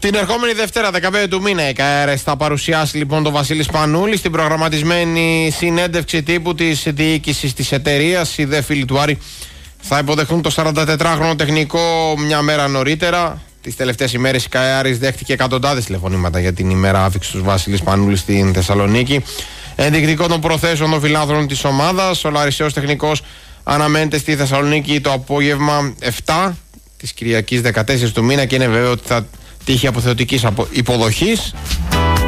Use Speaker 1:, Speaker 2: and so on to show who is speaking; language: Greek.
Speaker 1: Την ερχόμενη Δευτέρα, 15 του μήνα, η ΚΑΕΡΕΣ θα παρουσιάσει λοιπόν τον Βασίλη Σπανούλη στην προγραμματισμένη συνέντευξη τύπου της διοίκησης της εταιρείας. Οι δε φίλοι του Άρη θα υποδεχθούν το 44χρονο τεχνικό μια μέρα νωρίτερα. Τις τελευταίες ημέρες η ΚΑΕΡΕΣ δέχτηκε εκατοντάδες τηλεφωνήματα για την ημέρα άφηξης του Βασίλη Σπανούλη στην Θεσσαλονίκη. Ενδεικτικό των προθέσεων των φιλάνθρωπων της ομάδας. Ο Λαρισαίος τεχνικός αναμένεται στη Θεσσαλονίκη το απόγευμα 7 της Κυριακής 14 του μήνα και είναι βέβαιο ότι θα τύχει αποθεωτικής υποδοχής.